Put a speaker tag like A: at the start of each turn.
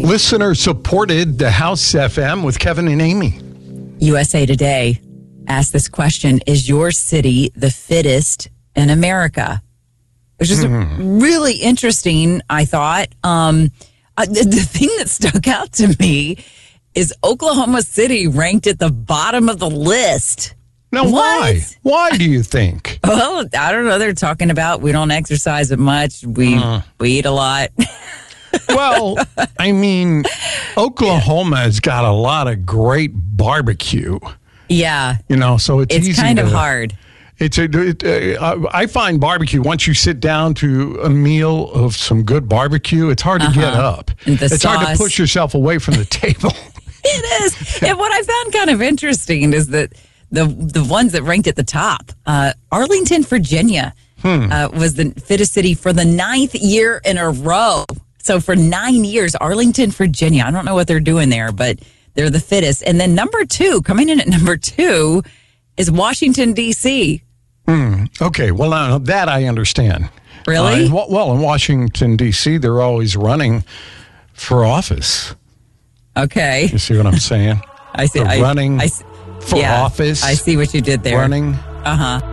A: Listener supported the House FM with Kevin and Amy.
B: USA Today asked this question: is your city the fittest in America? Which is really interesting, I thought. The thing that stuck out to me is Oklahoma City ranked at the bottom of the list.
A: Now, why? Why do you think?
B: Well, I don't know. They're talking about we don't exercise it much. We eat a lot.
A: Well, I mean, Oklahoma has got a lot of great barbecue.
B: Yeah.
A: You know, so it's easy
B: kind of hard.
A: I find barbecue, once you sit down to a meal of some good barbecue, it's hard to get up. It's hard to push yourself away from the table.
B: It is. And what I found kind of interesting is that the ones that ranked at the top, Arlington, Virginia, was the fittest city for the 9th year in a row. So for 9 years, Arlington, Virginia, I don't know what they're doing there, but they're the fittest. And then coming in at number 2 is Washington, D.C.
A: Okay, well, now that I understand.
B: Really?
A: Well, in Washington, D.C., they're always running for office.
B: Okay.
A: You see what I'm saying?
B: I see.
A: Running for office.
B: I see what you did there.
A: Running.
B: Uh-huh.